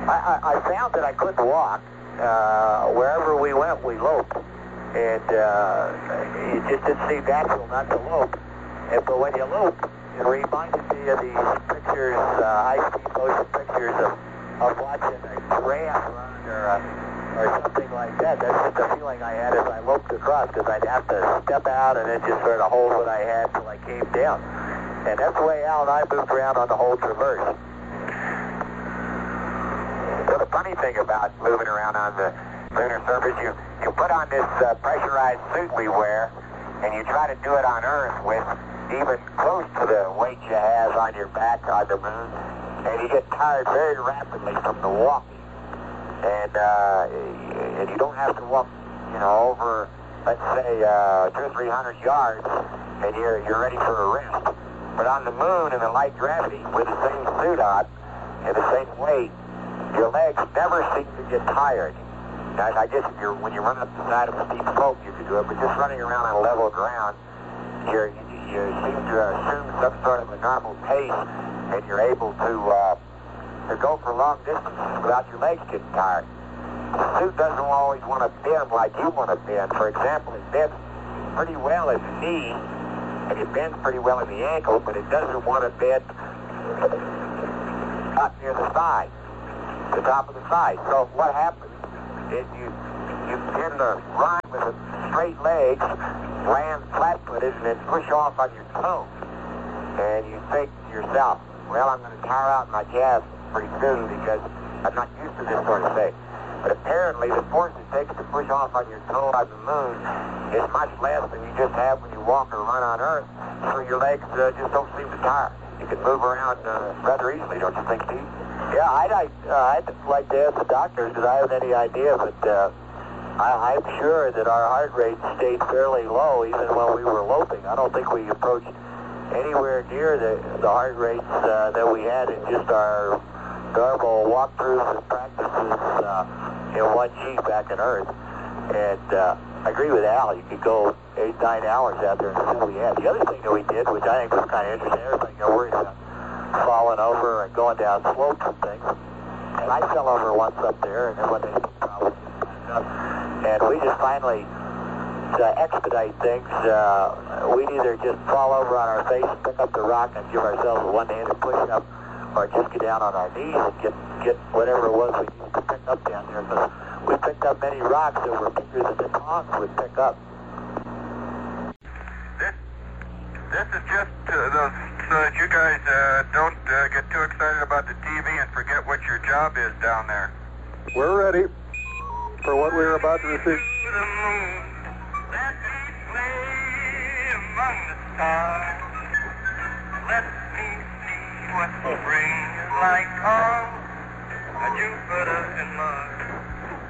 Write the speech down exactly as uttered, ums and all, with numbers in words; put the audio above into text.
I, I, I found that I couldn't walk. Uh, wherever we went, we loped. And uh, it just didn't seem natural not to lope. And, but when you lope, it reminded me of these pictures, uh, high-speed motion pictures of, of watching a giraffe run or, uh, or something like that. That's just the feeling I had as I loped across, because I'd have to step out and then just sort of hold what I had till I came down. And that's the way Al and I moved around on the whole traverse. So the funny thing about moving around on the lunar surface, you, you put on this uh, pressurized suit we wear, and you try to do it on Earth with even close to the weight you have on your back on the moon, and you get tired very rapidly from the walking. And, uh, and you don't have to walk, you know, over, let's say, uh, two or three hundred yards, and you're, you're ready for a rest. But on the moon in the light gravity, with the same suit on and the same weight, your legs never seem to get tired. Now, I guess if you're, when you run up the side of a steep slope, you can do it, but just running around on level ground, you're, you, you seem to assume some sort of a normal pace, and you're able to, uh, to go for long distances without your legs getting tired. The suit doesn't always want to bend like you want to bend. For example, it bends pretty well at the knee, and it bends pretty well in the ankle, but it doesn't want to bend up near the thigh. The top of the thigh. So what happens is you you tend to run with the straight legs, land flat-footed, and then push off on your toes. And you think to yourself, well, I'm going to tire out my calves pretty soon because I'm not used to this sort of thing. But apparently the force it takes to push off on your toe on the moon is much less than you just have when you walk or run on Earth, so your legs uh, just don't seem to tire. You can move around uh, rather easily, don't you think, Steve? Yeah, I'd like, uh, I'd like to ask the doctors because I haven't any idea, but uh, I, I'm sure that our heart rate stayed fairly low even when we were loping. I don't think we approached anywhere near the, the heart rates uh, that we had in just our normal walkthroughs and practices uh, in one G back on Earth. And uh, I agree with Al. You could go eight, nine hours out there and see what we had. The other thing that we did, which I think was kind of interesting, everybody got worried about falling over and going down slopes and things. And I fell over once up there, and then when they probably back up, and we just finally, to expedite things, uh, we'd either just fall over on our face, pick up the rock, and give ourselves a one-handed push-up, or just get down on our knees and get get whatever it was we needed to pick up down there. Because we picked up many rocks that were bigger than the tongs would pick up. This this is just uh, the, so that you guys uh, don't uh, get too excited about the T V and forget what your job is down there. We're ready for what we're about to receive. Let me see what spring is like on Jupiter and Mars.